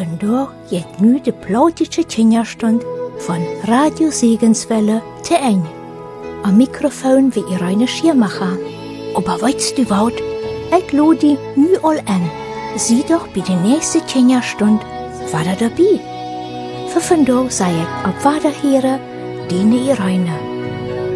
vandaag geht nu de plautische Kinderstund von Radio Segenswelle te eng. Am Mikrofon wie Irene Schiermacher. Aber weißt du was? Ich lade nu all an. Sieh doch bei der nächsten Kinderstund war dabei. Für vandaag sei ich auf Wiederhören, deine Irene.